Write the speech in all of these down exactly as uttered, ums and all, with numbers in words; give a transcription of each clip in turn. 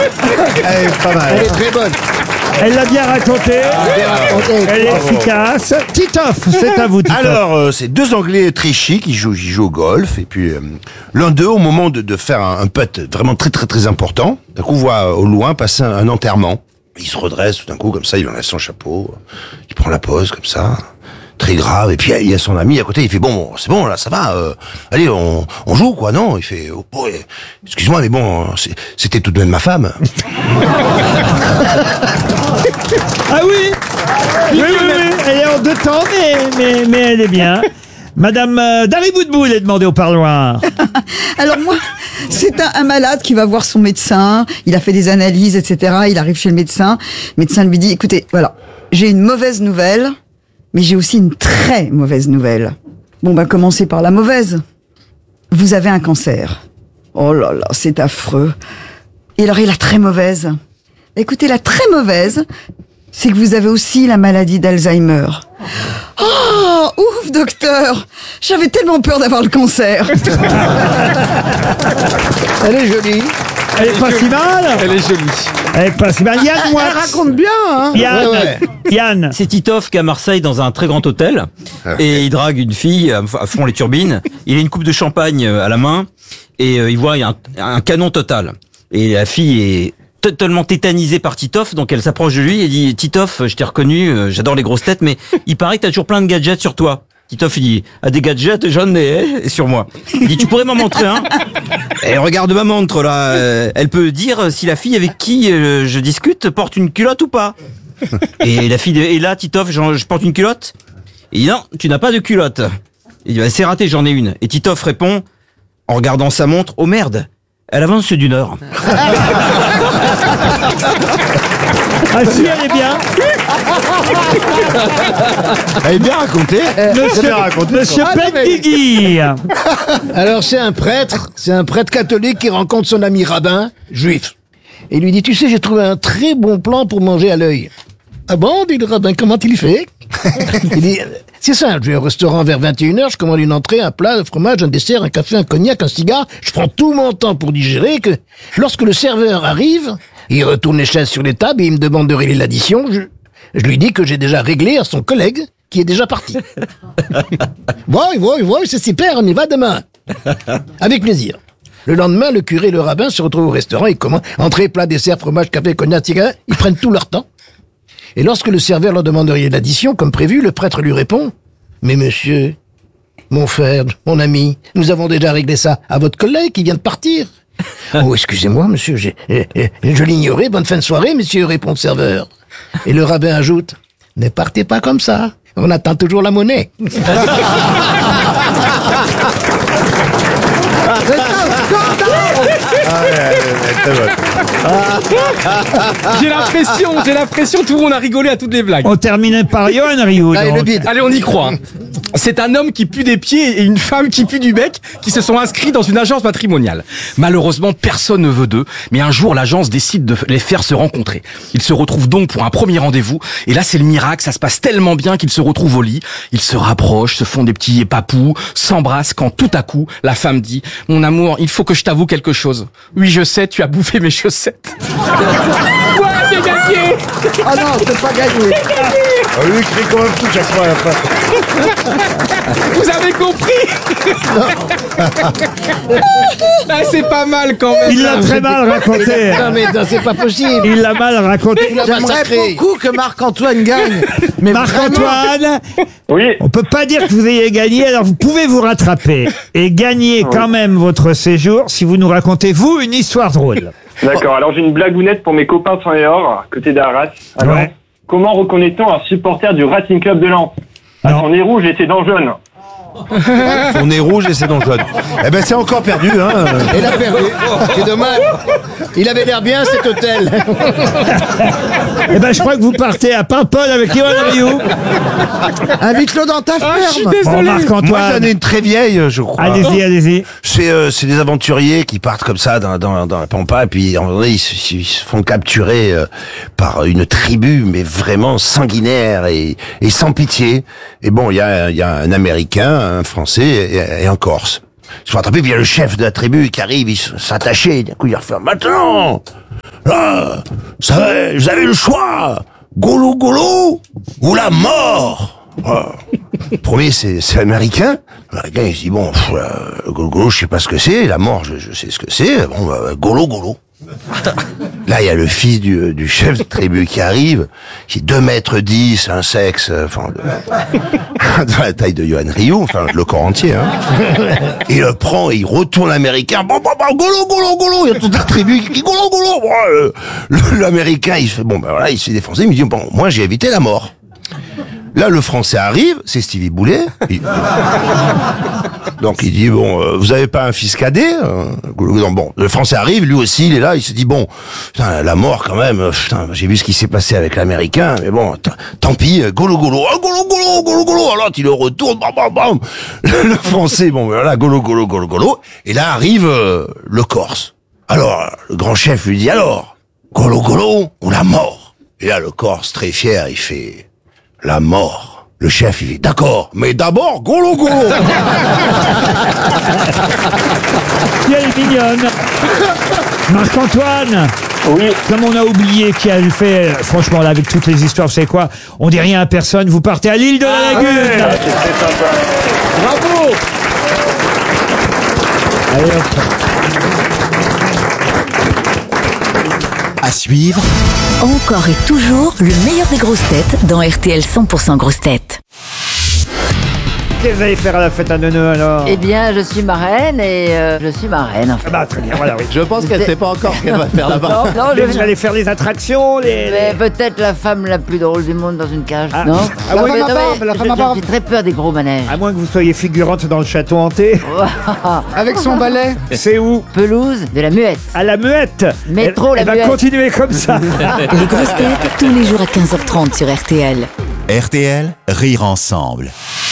Elle est pas mal. Elle est très bonne. Elle l'a bien raconté. Elle est efficace. Titoff, c'est à vous, Titoff. Alors, euh, c'est deux Anglais très chics, ils jouent, ils jouent au golf, et puis euh, l'un d'eux, au moment de, de faire un, un putt vraiment très très très important, d'un coup voit au loin passer un, un enterrement. Il se redresse tout d'un coup, comme ça, il enlève son chapeau, il prend la pose, comme ça, très grave, et puis il y a son ami à côté, il fait « Bon, c'est bon, là, ça va, euh, allez, on, on joue, quoi, non ?» Il fait oh, oh, « Excuse-moi, mais bon, c'était tout de même ma femme. » Ah oui, oui, oui, oui, elle est en deux temps, mais, mais, mais elle est bien. Madame euh, Dari Boudboul est demandée au parloir. Alors moi, c'est un, un malade qui va voir son médecin, il a fait des analyses, et cetera. Il arrive chez le médecin, le médecin lui dit, écoutez, voilà, j'ai une mauvaise nouvelle, mais j'ai aussi une très mauvaise nouvelle. Bon, bah commencez par la mauvaise. Vous avez un cancer. Oh là là, c'est affreux. Et alors, et la très mauvaise? Écoutez, la très mauvaise, c'est que vous avez aussi la maladie d'Alzheimer. Oh, ouf, docteur! J'avais tellement peur d'avoir le cancer. Elle est jolie. Elle est pas si mal. Elle est jolie. Elle est pas si mal. Yann Moix. Elle raconte bien, hein. Yann. Ouais, ouais. Yann. C'est Titoff qui est à Marseille dans un très grand hôtel et il drague une fille à fond les turbines. Il a une coupe de champagne à la main et il voit il y a un, un canon total. Et la fille est totalement tétanisée par Titoff, donc elle s'approche de lui et dit « Titoff, je t'ai reconnu, j'adore les grosses têtes, mais il paraît que t'as toujours plein de gadgets sur toi. » Titoff, il dit « Ah, des gadgets, j'en ai, hein, sur moi. » Il dit « Tu pourrais m'en montrer un ?» Et regarde ma montre, là. Euh, elle peut dire si la fille avec qui euh, je discute porte une culotte ou pas. Et la fille, de, et là, Titoff, je porte une culotte. Il dit « Non, tu n'as pas de culotte. » Il dit bah, « C'est raté, j'en ai une. » Et Titoff répond, en regardant sa montre, « Oh merde, elle avance d'une heure. » Ah si, elle est bien. Elle est bien racontée. Monsieur, bien raconté, Monsieur Ah, non, mais- Benguigui. Alors c'est un prêtre, c'est un prêtre catholique qui rencontre son ami rabbin, juif. Et il lui dit, tu sais, j'ai trouvé un très bon plan pour manger à l'œil. Ah bon, dit le rabbin, comment il fait? Il dit, c'est simple, je vais au restaurant vers vingt et une heures, je commande une entrée, un plat, un fromage, un dessert, un café, un cognac, un cigare, je prends tout mon temps pour digérer, que lorsque le serveur arrive, il retourne les chaises sur les tables et il me demande de régler l'addition, je, je lui dis que j'ai déjà réglé à son collègue, qui est déjà parti. Oui, oui, oui, c'est super, on y va demain. Avec plaisir. Le lendemain, le curé et le rabbin se retrouvent au restaurant, ils commandent entrée, plat, dessert, fromage, café, cognac, cigare, ils prennent tout leur temps. Et lorsque le serveur leur demande de régler l'addition, comme prévu, le prêtre lui répond « Mais monsieur, mon frère, mon ami, nous avons déjà réglé ça à votre collègue qui vient de partir. » Oh, excusez-moi, monsieur, j'ai, eh, eh, je l'ignorais, bonne fin de soirée, monsieur, répond le serveur. Et le rabbin ajoute « Ne partez pas comme ça, on attend toujours la monnaie. » J'ai l'impression, j'ai l'impression, tout le monde a rigolé à toutes les blagues. On terminait par Johan Rioux. Allez, donc. le bide. Allez, on y croit. hein. C'est un homme qui pue des pieds et une femme qui pue du bec qui se sont inscrits dans une agence matrimoniale. Malheureusement, personne ne veut d'eux, mais un jour, l'agence décide de les faire se rencontrer. Ils se retrouvent donc pour un premier rendez-vous, et là, c'est le miracle, ça se passe tellement bien qu'ils se retrouvent au lit. Ils se rapprochent, se font des petits papous, s'embrassent quand tout à coup, la femme dit « Mon amour, il faut que je t'avoue quelque chose. Oui, je sais, tu as bouffé mes chaussettes. » Ouais, j'ai gagné. Ah non, c'est pas gagné. Ah oui, il crie comme un fou chaque fois à la fin. Vous avez compris. Ah, c'est pas mal quand même. Il l'a très mal raconté. Non mais non, c'est pas possible. Il l'a mal raconté. Il a J'aimerais massacré. beaucoup que Marc-Antoine gagne. Mais Marc-Antoine, Oui, on peut pas dire que vous ayez gagné, alors vous pouvez vous rattraper et gagner quand même votre séjour si vous nous racontez, vous, une histoire drôle. d'accord. Alors j'ai une blagounette pour mes copains sans et or, côté d'Arras. Alors, Ouais. comment reconnaît-on un supporter du Racing Club de Lens? Ah, Non. son nez rouge et ses dents jaunes. Son nez rouge et ses dents jaunes. Eh ben c'est encore perdu, hein. Il a perdu. C'est dommage. Il avait l'air bien cet hôtel. Eh ben, je crois que vous partez à Paimpol avec Johan Rioux. invite-le dans ta Ah, je suis ferme. Bon, désolé. Moi j'en Marc-Antoine, ai une très vieille, je crois. allez-y, allez-y. C'est euh, c'est des aventuriers qui partent comme ça dans, dans, dans la pampa et puis en vrai, ils, se- ils se font capturer euh, par une tribu mais vraiment sanguinaire et, et sans pitié. Et bon, il y a, il y a un Américain, un Français et, et un Corse. Ils se font attraper, puis il y a le chef de la tribu qui arrive, il s'attacher, d'un coup il leur fait « Maintenant, Là, ça va, vous avez le choix. Golo golo ou la mort. Voilà. Le premier, c'est, c'est américain. L'américain, il se dit, bon, pff, euh, golo golo, je sais pas ce que c'est. La mort, je, je sais ce que c'est. Bon, bah, golo golo. Là, il y a le fils du, du chef de tribu qui arrive, qui est deux mètres dix, un sexe, euh, enfin, de, de la taille de Yohan Ryu, enfin, le corps entier, hein. Il le prend et il retourne l'américain, bon, bon, bon, golo, golo, golo, il y a toute la tribu qui dit golo, golo, bon, euh, le- l'américain, il fait, bon, ben voilà, il se fait défoncer, il me dit, bon, moi, j'ai évité la mort. Là, le français arrive, c'est Stevie Boulet. Il- Donc il dit, bon, euh, vous avez pas un fils cadet euh, Bon, le français arrive, lui aussi, il est là, il se dit, bon, putain, la mort quand même, euh, putain, j'ai vu ce qui s'est passé avec l'américain, mais bon, t- tant pis, euh, golo golo, ah, golo golo, golo golo, alors il le retourne, bam bam bam, le, le français, bon, ben voilà, golo golo, golo golo, et là arrive euh, le Corse. Alors, le grand chef lui dit, alors, golo golo ou la mort? Et là, le Corse, très fier, il fait, la mort. Le chef, il dit, d'accord, mais d'abord, golo golo. Qui elle est mignonne. Marc-Antoine. Oui. Comme on a oublié qui a fait, euh, franchement, là, avec toutes les histoires, vous savez quoi? On dit rien à personne, vous partez à l'île de la Lagune. Ah, c'est très sympa. Bravo. Allez, hop. À suivre, Encore et toujours le meilleur des grosses têtes dans R T L cent pour cent grosses têtes. Qu'est-ce que vous allez faire à la fête à Neuneu, alors? Eh bien, je suis marraine et euh, je suis marraine. En fait. Ah bah, très bien, voilà, oui. Je pense qu'elle sait pas encore ce qu'elle va faire là-bas. Non, non, Mais je vous allez faire les attractions, les... Mais peut-être la femme la plus drôle du monde dans une cage, Ah. non? Ah Non, oui, mais la non, femme à mais barbe, la je- femme à je- barbe. J'ai très peur des gros manèges. À moins que vous soyez figurante dans le château hanté. Avec son balai. C'est où? Pelouse de la Muette. À la Muette. Métro, elle, la elle va Muette. continuer comme ça. Les grosses têtes tous les jours à quinze heures trente sur R T L. R T L, rire ensemble.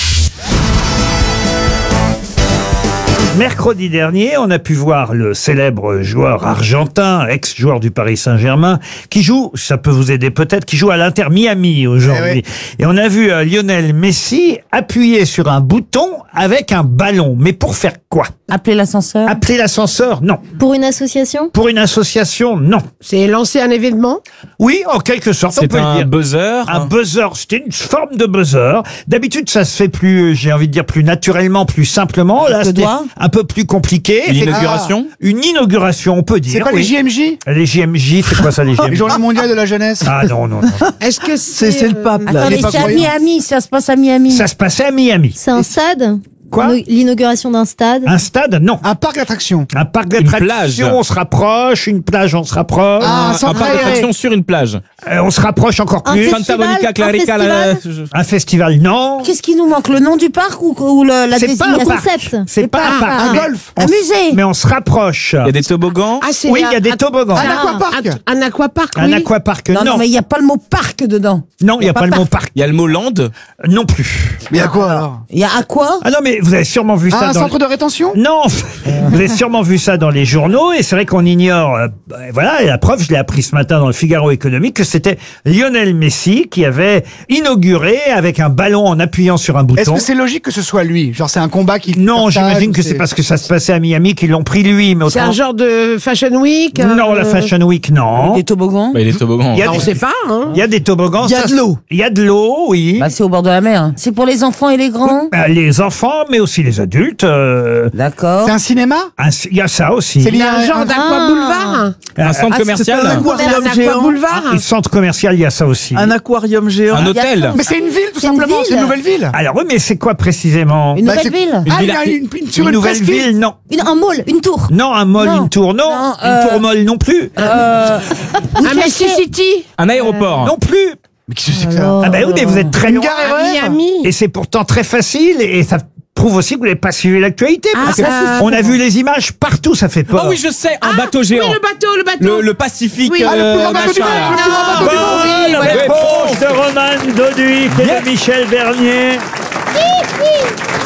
Mercredi dernier, on a pu voir le célèbre joueur argentin, ex-joueur du Paris Saint-Germain, qui joue, ça peut vous aider peut-être, qui joue à l'Inter Miami aujourd'hui. Et on a vu euh, Lionel Messi appuyer sur un bouton avec un ballon. Mais pour faire quoi? Appeler l'ascenseur. Appeler l'ascenseur? Non. Pour une association? Pour une association? Non. C'est lancer un événement? Oui, en quelque sorte, on C'est peut le un dire. buzzer. Un buzzer, c'était une forme de buzzer. D'habitude, ça se fait plus, j'ai envie de dire, plus naturellement, plus simplement. Là, le c'était doigt un peu plus compliqué. Une inauguration. Une inauguration, on peut dire. C'est pas les oui. J M J? Les J M J, c'est quoi ça, les J M J? Les Journées mondiales de la jeunesse. Ah non, non, non. Est-ce que C'est c'est le pape là. Il Attendez, est pas c'est à croyant. Miami, ça se passe à Miami. Ça se passait à Miami. C'est un stade? Quoi? L'inauguration d'un stade? Un stade? Non. Un parc d'attractions. Un parc plage. d'attractions, on se rapproche. Une plage, on se rapproche. Ah, un Un centre parc aéré. d'attraction sur une plage. Euh, on se rapproche encore Un plus. festival, Santa Monica, un Clarica, la- festival. Un festival, non. Qu'est-ce qui nous manque? Le nom du parc ou, ou le, la C'est pas un désignation? parc. C'est pas un pas parc. Un Mais golf. Un on- musée. Mais on se rapproche. Il y a des toboggans. Ah, c'est Oui, un- il y a des un- toboggans. Un aquapark. Un, un aquapark, Un oui. aquapark, Non, non. non, mais il n'y a pas le mot parc dedans. Non, il n'y a pas le mot parc. Il y a le mot land. Non plus. Mais à quoi alors? Il y a à quoi? Ah non, mais vous avez sûrement vu ça Un dans... centre de rétention? Non, vous avez sûrement vu ça dans les journaux et c'est vrai qu'on ignore. euh, bah, voilà, et la preuve, je l'ai appris ce matin dans le Figaro Économique que c'était Lionel Messi qui avait inauguré avec un ballon en appuyant sur un Est-ce bouton. que c'est logique que ce soit lui? Genre c'est un combat qui. Non, partage, j'imagine ou que c'est parce que ça se passait à Miami qu'ils l'ont pris lui, mais C'est un autrement. genre de Fashion Week? Non, euh, la Fashion Week, non. Des toboggans? Bah, il y a des toboggans. Il y a Ah, on des- sait pas, hein. Il y a des toboggans. Il y a ça, de l'eau. Il y a de l'eau, oui. Bah, c'est au bord de la mer. C'est pour les enfants et les grands? Euh, Les enfants, mais aussi les adultes. euh, D'accord. C'est un cinéma? un- Il y a ça aussi. C'est lié Un à genre d'aqua boulevard? Un centre Ah, commercial. c'est un aquarium aqua géant. boulevard? Et centre commercial, il y a ça aussi. aquarium géant. Un hôtel. Mais c'est une ville tout C'est une simplement. ville. C'est une nouvelle ville. Alors oui, mais c'est quoi précisément? Une Bah, nouvelle c'est- ville? Ah, il y villa- a une, une, sur Une une nouvelle presqu'île. ville, non. Une, un mall, une tour. Non, un mall, Non. une tour, non. Non, une euh, tour molle non plus. Euh, un Messi City? Un aéroport. Non plus. Mais qu'est-ce que c'est que ça? Ah ben oui, mais vous êtes très Une loin. gare À R E R? Miami? Et c'est pourtant très facile et ça prouve aussi que vous n'avez pas suivi l'actualité. Ah, parce que ça, c'est on a vu les images partout, ça fait peur. Oh oui, je sais, un bateau géant. Oui, le bateau, le bateau. Le, le Pacifique. Oui. Ah, le plus grand euh, bateau du machin, monde, là. le plus grand bateau du monde. Bonne oui, réponse de Roman Doduic et de Michel Bernier.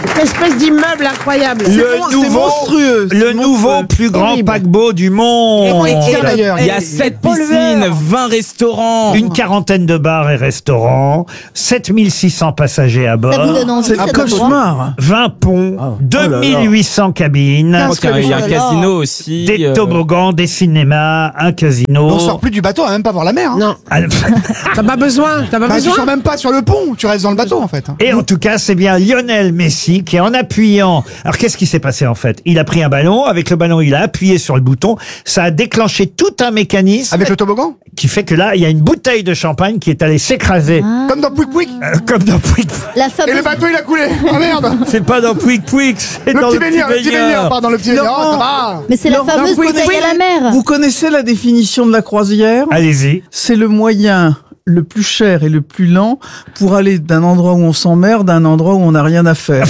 Une espèce d'immeuble incroyable. Le nouveau, le nouveau plus grand Horrible. paquebot du monde. d'ailleurs. Il y a sept piscines, vingt restaurants. Une quarantaine de bars et restaurants, sept mille six cents passagers à bord. Ça vous donne envie, C'est un ça donne droit. cauchemar. vingt ponts, deux mille huit cents cabines, Parce que Il y a un le- casino aussi. des euh, toboggans, des cinémas, un casino. On sort plus du bateau, on va même pas voir la mer. Hein. Non, Ah, t'as pas besoin, t'as pas Bah, tu besoin. sors même pas sur le pont, tu restes dans le bateau en fait. hein. Et en tout cas, c'est bien Lionel Messi qui, en appuyant... Alors, qu'est-ce qui s'est passé, en fait? Il a pris un ballon. Avec le ballon, il a appuyé sur le bouton. Ça a déclenché tout un mécanisme Avec le toboggan, qui fait que là, il y a une bouteille de champagne qui est allée s'écraser. comme dans Pouic Pouic. Euh, comme dans Pouic. La Et fameuse. le bateau il a coulé. Oh merde. C'est pas dans Pouic Pouic, c'est Le dans petit le baigneur, le petit baigneur, baigneur. pardon, le petit baigneur. Oh, ça va. Mais c'est la Laurent, fameuse vous bouteille connaissez- à la mer. Vous connaissez la définition de la croisière? Allez-y. C'est le moyen le plus cher et le plus lent pour aller d'un endroit où on s'emmerde à un endroit où on n'a rien à faire.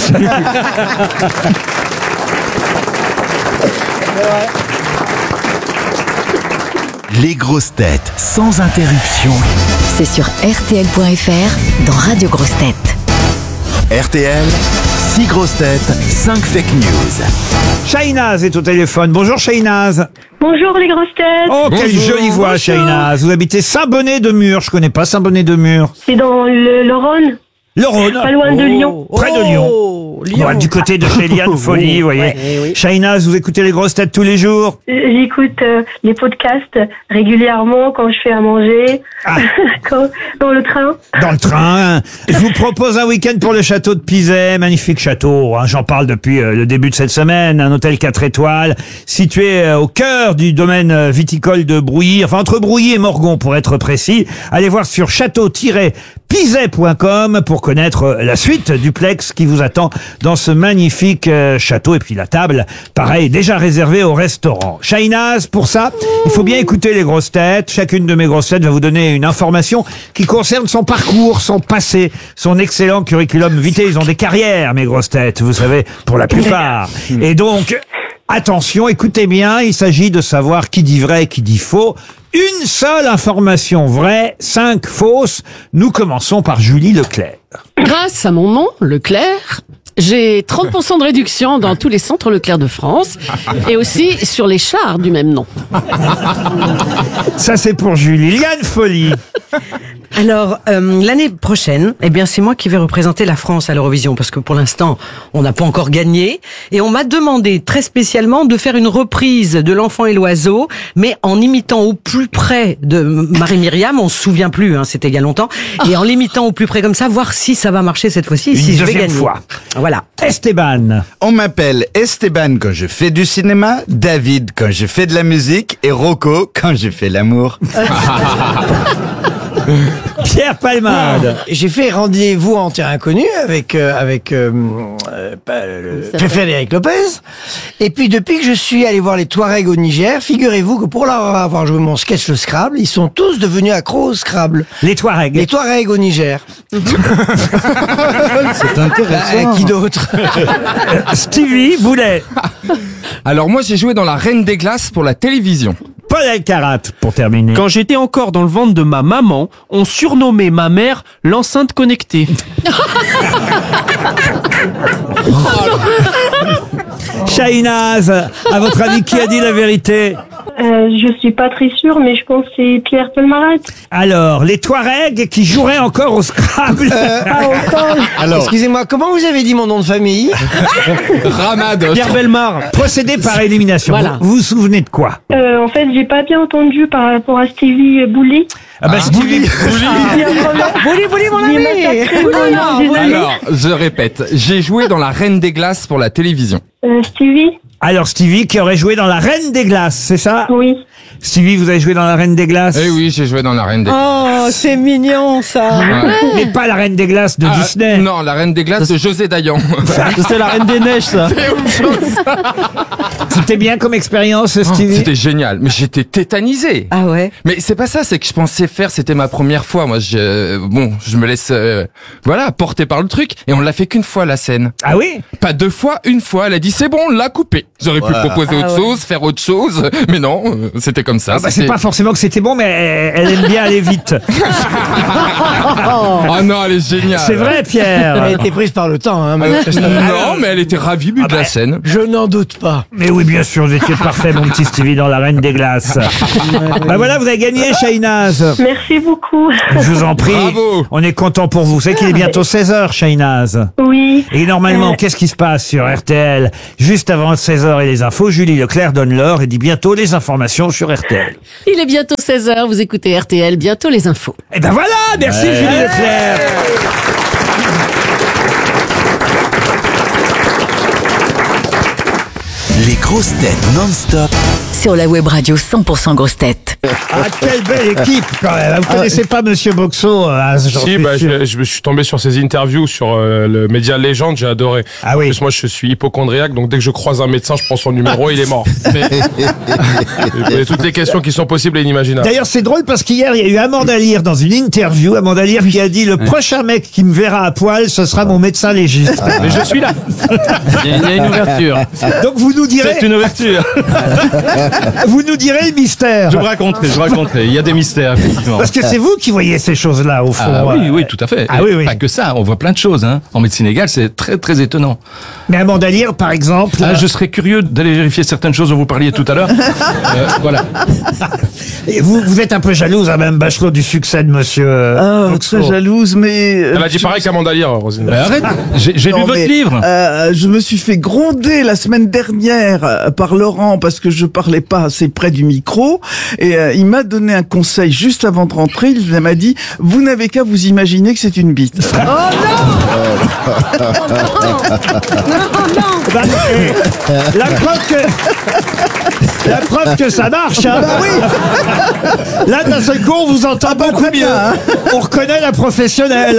Les grosses têtes sans interruption. C'est sur R T L point F R dans Radio Grosses Têtes. R T L, six grosses têtes, cinq fake news. Shahinaz est au téléphone. Bonjour Shahinaz. Bonjour les grosses têtes. Oh, quelle Bonjour. jolie voix, Bonjour. Shahinaz. Vous habitez Saint-Bonnet-de-Mur. Je connais pas Saint-Bonnet-de-Mur. C'est dans le, le Rhône, Le Rhône. pas loin de Lyon. Près de Lyon. Bon, du côté de chez Liane Folie, vous voyez. Shahinaz, vous écoutez les grosses têtes tous les jours? Euh, J'écoute euh, les podcasts régulièrement quand je fais à manger, Ah. quand, dans le train. Dans le train. Je vous propose un week-end pour le château de Pizet. Magnifique château, hein, j'en parle depuis euh, le début de cette semaine. Un hôtel quatre étoiles, situé euh, au cœur du domaine euh, viticole de Brouilly. Enfin, entre Brouilly et Morgon, pour être précis. Allez voir sur château tiret pizet point com pour connaître euh, la suite du Plex qui vous attend dans ce magnifique euh, château. Et puis la table, pareil, déjà réservée au restaurant. Shahinaz, pour ça, il faut bien écouter les grosses têtes. Chacune de mes grosses têtes va vous donner une information qui concerne son parcours, son passé, son excellent curriculum vitae. Ils ont des carrières, mes grosses têtes, vous savez, pour la plupart. Et donc, attention, écoutez bien, il s'agit de savoir qui dit vrai et qui dit faux. Une seule information vraie, cinq fausses. Nous commençons par Julie Leclerc. Grâce à mon nom, Leclerc, j'ai trente pour cent de réduction dans tous les centres Leclerc de France et aussi sur les chars du même nom. Ça, c'est pour Julie. Liane Folie. Alors, euh, l'année prochaine, eh bien, c'est moi qui vais représenter la France à l'Eurovision, parce que pour l'instant, on n'a pas encore gagné. Et on m'a demandé très spécialement de faire une reprise de L'Enfant et l'Oiseau, mais en imitant au plus près de Marie-Myriam, on se souvient plus, hein, c'était il y a longtemps, et en l'imitant au plus près comme ça, voir si ça va marcher cette fois-ci, Une si je vais deuxième gagner. fois. Voilà. Esteban. On m'appelle Esteban quand je fais du cinéma, David quand je fais de la musique et Rocco quand je fais l'amour. Pierre Palmade. J'ai fait rendez-vous en terrain inconnu avec euh, avec euh, euh, pas, le s'appelle Frédéric Lopez. Et puis depuis que je suis allé voir les Touaregs au Niger, figurez-vous que pour leur avoir joué mon sketch le Scrabble, ils sont tous devenus accros au Scrabble. Les Touaregs. Les Touaregs au Niger. C'est intéressant. Qui d'autre? Stevie Boulet. Alors moi j'ai joué dans La Reine des Glaces pour la télévision. Paul Alcarat, pour terminer. Quand j'étais encore dans le ventre de ma maman, on surnommait ma mère l'enceinte connectée. Shahinaz, à votre avis, qui a dit la vérité? Euh, je suis pas très sûre, mais je pense que c'est Pierre Pelmaret. Alors, les Touaregs qui joueraient encore au Scrabble. Euh, Ah, encore. Alors, excusez-moi, comment vous avez dit mon nom de famille? Ramad. Pierre Belmar. Procédé par élimination. Voilà. Vous vous souvenez de quoi? Euh, en fait, j'ai pas bien entendu par rapport à Stevie Boulet. Ah bah Stevie. Bouli, bouli, mon ami. Alors, je répète, j'ai joué dans La Reine des Glaces pour la télévision. Euh, Stevie. Alors Stevie qui aurait joué dans La Reine des Glaces, c'est ça? Oui. Stevie, vous avez joué dans La Reine des Glaces? Eh oui, j'ai joué dans La Reine des Glaces. Oh, c'est mignon, ça. Ouais. Mais pas La Reine des Glaces de Ah, Disney. Non, La Reine des Glaces de José Dayan. C'était la Reine des Neiges, ça. C'était bien comme expérience, Stevie? C'était génial, mais j'étais tétanisé. Ah ouais? Mais c'est pas ça, c'est que je pensais faire, c'était ma première fois. Moi, je, bon, je me laisse, euh, voilà, porter par le truc. Et on l'a fait qu'une fois, la scène. Ah oui? Pas deux fois, une fois. Elle a dit, c'est bon, on l'a coupé. J'aurais pu Voilà. proposer Ah autre ouais. chose, faire autre chose. Mais non, euh, c'était comme ça. Ah bah, c'est c'était- pas forcément que c'était bon, mais elle aime bien aller vite. Oh non, elle est géniale. C'est vrai, Pierre. Elle a été prise par le temps, hein, manifestement. Non, mais elle était ravie Ah de bah, la scène. Je n'en doute pas. Mais oui, bien sûr, vous étiez parfait, mon petit Stevie, dans la Reine des Glaces. Bah voilà, vous avez gagné, Shahinaz. Merci beaucoup. Je vous en prie. Bravo. On est content pour vous. Vous savez qu'il est bientôt seize heures, Shahinaz. Oui. Et normalement, Euh. qu'est-ce qui se passe sur R T L? Juste avant seize heures et les infos, Julie Leclerc donne l'heure et dit bientôt les informations sur R T L. Il est bientôt seize heures, vous écoutez R T L, bientôt les infos. Et ben voilà, merci Ouais. Julie Leclerc. Les grosses têtes non-stop. Sur la web radio cent pour cent grosses têtes. Ah, quelle belle équipe quand même. Vous connaissez pas Monsieur Boxo, hein, j'en Si, suis bah, sûr. je, je me suis tombé sur ses interviews sur euh, le média Légende, j'ai adoré. Ah oui. En plus, moi, je suis hypochondriaque, donc dès que je croise un médecin, je prends son numéro, il est mort. Mais, il y a toutes les questions qui sont possibles et inimaginables. D'ailleurs, c'est drôle parce qu'hier, il y a eu Amanda Lear dans une interview. Amanda Lear qui a dit le prochain mec qui me verra à poil, ce sera mon médecin légiste. Mais je suis là. Il y a- il y a une ouverture. Donc vous nous direz, C'est une ouverture. vous nous direz le mystère. Je vous raconterai, je vous raconterai. Il y a des mystères, effectivement. Parce que c'est vous qui voyez ces choses-là au fond. Ah oui, Euh, oui, tout à fait. Ah oui, oui. Pas que ça, on voit plein de choses. Hein. En médecine légale, c'est très, très étonnant. Mais Amanda Lear, par exemple. Ah, je serais curieux d'aller vérifier certaines choses dont vous parliez tout à l'heure. Euh, voilà. Et vous, vous êtes un peu jalouse, hein, même Bachelot, du succès de Monsieur. Ah, Boxo. très jalouse, mais... euh, Elle a dit pareil qu'Amanda Lear, Rosine. Mais arrête, j'ai j'ai lu Non, votre mais, livre. euh, je me suis fait gronder la semaine dernière euh, par Laurent parce que je parlais pas assez près du micro et euh, il m'a donné un conseil juste avant de rentrer. Il m'a dit « Vous n'avez qu'à vous imaginer que c'est une bite. » Oh non. Bah, eh, la preuve que. La preuve que ça marche, hein. Bah oui. Là, d'un seul coup, on vous entend Ah bah, beaucoup très mieux. bien, hein. On reconnaît la professionnelle.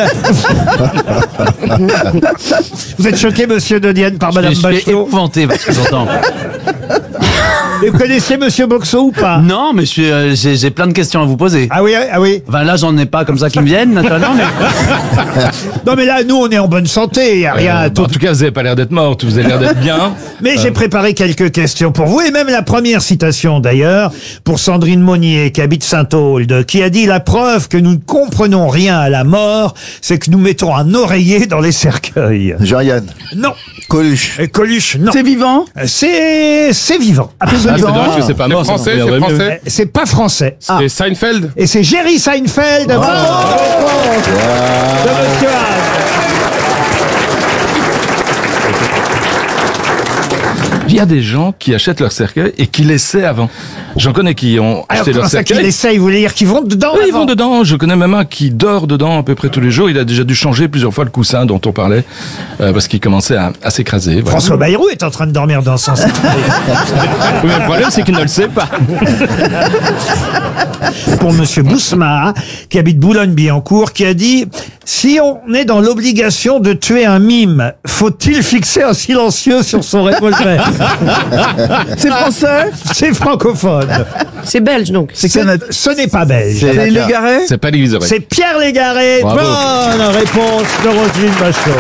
Vous êtes choqué, monsieur De Dienne, par Madame Je suis Bachelot. épouvanté parce que j'entends. Et vous connaissez monsieur Boxo ou pas? Non, mais je suis, euh, j'ai j'ai plein de questions à vous poser. Ah oui, ah oui. Enfin, là, j'en ai pas comme ça qui me viennent, naturellement. Mais... Non, mais là, nous, on est en bonne santé. Il n'y a rien à Euh, tout. en tout cas, vous avez pas l'air d'être morte, vous avez l'air d'être bien. Mais j'ai préparé quelques questions pour vous, et même la première citation d'ailleurs, pour Sandrine Monnier, qui habite Saint-Aulde, qui a dit « La preuve que nous ne comprenons rien à la mort, c'est que nous mettons un oreiller dans les cercueils. » Jean-Yann. Non. Coluche. Et Coluche, non. C'est vivant? C'est c'est vivant. Ah, c'est Absolument. dommage que c'est pas C'est mort. ça français, m'en c'est viendrait mieux. français. C'est pas français. C'est Seinfeld. Et c'est Jerry Seinfeld. Bonne réponse de Monsieur Haas. Il y a des gens qui achètent leur cercueil et qui l'essaient avant. J'en connais qui ont Alors, acheté leur comment ça qu'ils cercueil. essayent, vous voulez dire qu'ils vont dedans? Oui, ils avant vont dedans. Je connais même un qui dort dedans à peu près tous les jours. Il a déjà dû changer plusieurs fois le coussin dont on parlait euh, parce qu'il commençait à, à s'écraser. Voilà. François Bayrou est en train de dormir dans son cercueil. Oui, mais le problème, c'est qu'il ne le sait pas. Pour Monsieur Bousma, qui habite Boulogne-Billancourt, qui a dit « Si on est dans l'obligation de tuer un mime, faut-il fixer un silencieux sur son revolver ?» C'est français? C'est francophone. C'est belge donc. C'est ce n'est pas belge. C'est Légaré? C'est pas les oreilles. C'est Pierre Légaré. Bravo. Bonne réponse de Roselyne Bachelot.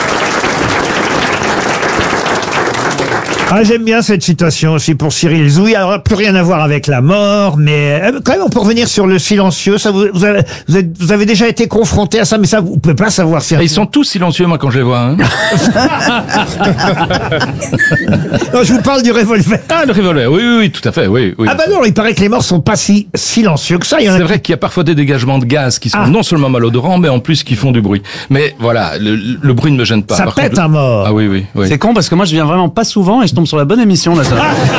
Ah, j'aime bien cette citation aussi pour Cyril Zouy. Alors, plus rien à voir avec la mort, mais euh, quand même, on peut revenir sur le silencieux. Ça, vous, vous, avez, vous, êtes- vous avez déjà été confronté à ça, mais ça, vous pouvez pas savoir si. Et ils sont tous silencieux, moi, quand je les vois. Hein. Non, je vous parle du revolver. Ah, le revolver, oui, oui, oui, tout à fait, oui. oui. Ah bah non, il paraît que les morts sont pas si silencieux que ça. Il y en a C'est vrai qu'il y a parfois des dégagements de gaz qui sont Ah. non seulement malodorants, mais en plus qui font du bruit. Mais voilà, le, le bruit ne me gêne pas. Ça Par pète contre- un mort. Ah oui, oui, oui. C'est con parce que moi, je viens vraiment pas souvent et je tombe sur la bonne émission, là. ça.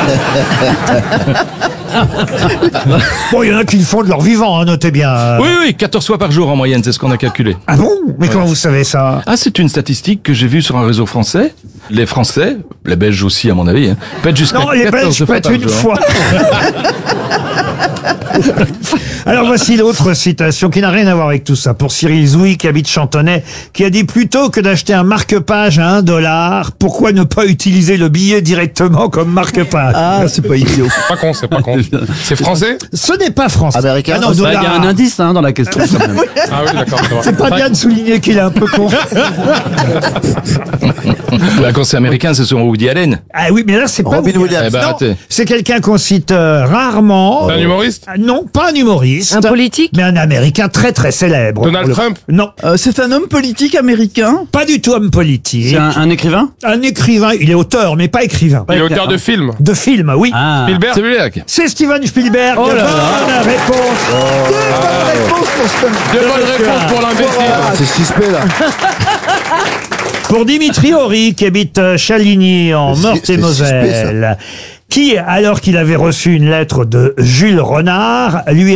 Bon, il y en a qui le font de leur vivant, hein, notez bien. Oui, oui, quatorze fois par jour en moyenne, c'est ce qu'on a calculé. Ah bon? Mais comment vous savez ça? Ah, c'est une statistique que j'ai vue sur un réseau français. Les Français, les Belges aussi à mon avis, hein, pètent jusqu'à Non, les quatorze Belges fois pètent par une jour. fois. Alors voici l'autre citation qui n'a rien à voir avec tout ça. Pour Cyril Zouy, qui habite Chantonnay, qui a dit plutôt que d'acheter un marque-page à un dollar, pourquoi ne pas utiliser le billet directement comme marque-page? Ah, c'est pas idiot. C'est pas con, c'est pas con. C'est français? Ce n'est pas français. Américain. Ah non, Il y a dollar. un indice hein, dans la question. Quand même. Ah oui, d'accord. c'est vrai. C'est pas bien de souligner qu'il est un peu con. Bah, quand c'est américain, c'est sur Woody Allen. Ah oui, mais là, c'est pas Robin Woody Williams. Eh ben, Non, arrêtez. c'est quelqu'un qu'on cite euh, rarement. C'est un humoriste? Ah, non, pas un humoriste. Un politique? Mais un américain très très célèbre. Donald Pour le- Trump? Non, Euh, c'est un homme politique américain. pas du tout homme politique. C'est un, un écrivain. Un écrivain, il est auteur, mais pas écrivain. Il est auteur de films. De films, oui. Ah. Spielberg? Spielberg. C'est Steven Spielberg. Oh là là. Bonne réponse. Bonne réponse pour ce- Deux bonnes réponses pour l'imbécile. Ah, c'est suspect là. Pour Dimitri Horry, qui habite euh, Chaligny, en C'est- c'est Meurthe-et-Moselle, qui, alors qu'il avait reçu une lettre de Jules Renard, lui